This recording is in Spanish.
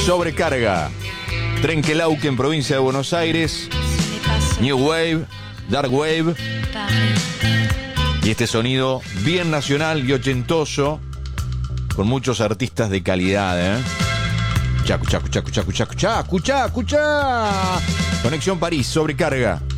Sobrecarga. Trenquelauquen, en provincia de Buenos Aires. New Wave, Dark Wave. Y este sonido bien nacional y ochentoso, con muchos artistas de calidad, ¿eh? Escuchá. Conexión París, Sobrecarga.